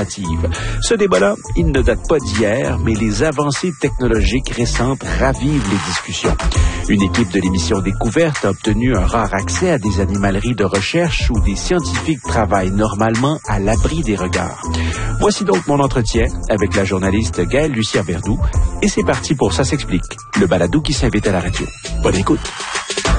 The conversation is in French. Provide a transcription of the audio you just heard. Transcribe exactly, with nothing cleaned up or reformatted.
alternatives. Ce débat-là, il ne date pas d'hier, mais les avancées technologiques récentes ravivent les discussions. Une équipe de l'émission Découverte a obtenu un rare accès à des animaleries de recherche où des scientifiques travaillent normalement à l'abri des regards. Voici donc mon entretien avec la journaliste Gaëlle Lucière-Verdoux, et c'est parti pour Ça s'explique, le balado qui s'invite à la radio. Bonne écoute.